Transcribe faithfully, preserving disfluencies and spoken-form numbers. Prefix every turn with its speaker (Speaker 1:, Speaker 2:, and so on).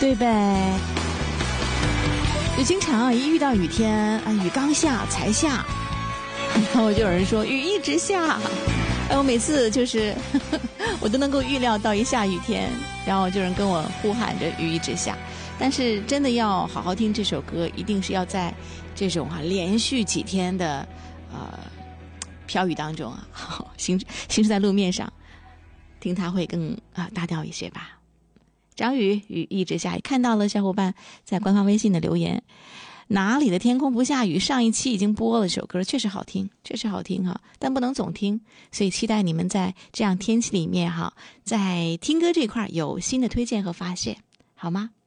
Speaker 1: 对呗？就经常啊，一遇到雨天啊，雨刚下才下，然后就有人说雨一直下，哎，我每次就是呵呵我都能够预料到一下雨天，然后就有人跟我呼喊着雨一直下。但是真的要好好听这首歌，一定是要在这种啊连续几天的呃飘雨当中啊，行行驶在路面上，听它会更啊大调一些吧。张雨雨一直下，看到了小伙伴在官方微信的留言，哪里的天空不下雨？上一期已经播了这首歌，确实好听，确实好听哈，但不能总听，所以期待你们在这样天气里面哈，在听歌这块有新的推荐和发现，好吗？